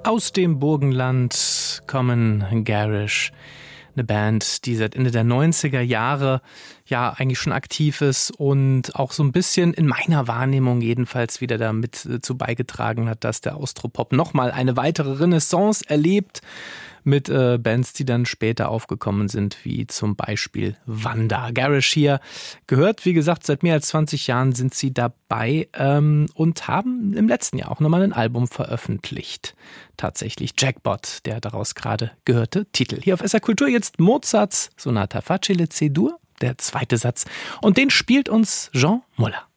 Aus dem Burgenland kommen Garish, eine Band, die seit Ende der 90er Jahre ja eigentlich schon aktiv ist und auch so ein bisschen in meiner Wahrnehmung jedenfalls wieder damit zu beigetragen hat, dass der Austropop nochmal eine weitere Renaissance erlebt mit Bands, die dann später aufgekommen sind, wie zum Beispiel Wanda. Garish hier gehört, wie gesagt, seit mehr als 20 Jahren sind sie dabei und haben im letzten Jahr auch nochmal ein Album veröffentlicht. Tatsächlich Jackpot, der daraus gerade gehörte Titel. Hier auf SR Kultur jetzt Mozarts Sonata Facile C-Dur, der zweite Satz. Und den spielt uns Jean Muller.